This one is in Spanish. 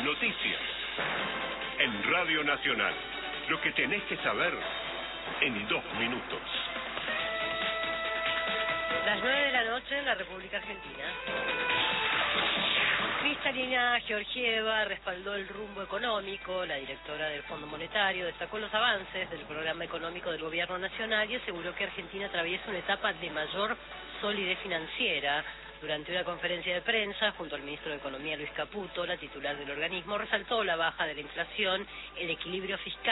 Noticias. En Radio Nacional. Lo que tenés que saber en 2 minutos. Las 9 de la noche en la República Argentina. Kristalina Georgieva respaldó el rumbo económico. La directora del Fondo Monetario destacó los avances del programa económico del Gobierno Nacional y aseguró que Argentina atraviesa una etapa de mayor solidez financiera. Durante una conferencia de prensa, junto al ministro de Economía Luis Caputo, la titular del organismo resaltó la baja de la inflación, el equilibrio fiscal